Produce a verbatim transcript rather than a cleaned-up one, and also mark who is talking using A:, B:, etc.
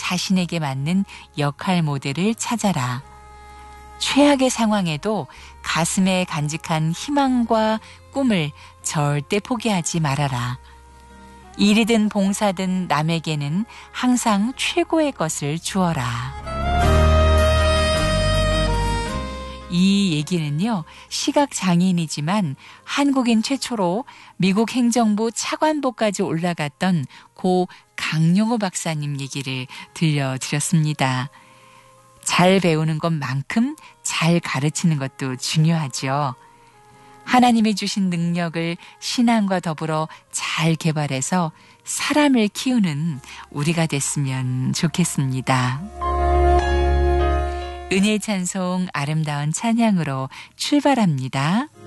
A: 자신에게 맞는 역할 모델을 찾아라. 최악의 상황에도 가슴에 간직한 희망과 꿈을 절대 포기하지 말아라. 일이든 봉사든 남에게는 항상 최고의 것을 주어라. 이 얘기는요, 시각장애인이지만 한국인 최초로 미국 행정부 차관보까지 올라갔던 고 강용호 박사님 얘기를 들려드렸습니다. 잘 배우는 것만큼 잘 가르치는 것도 중요하죠. 하나님이 주신 능력을 신앙과 더불어 잘 개발해서 사람을 키우는 우리가 됐으면 좋겠습니다. 은혜의 찬송 아름다운 찬양으로 출발합니다.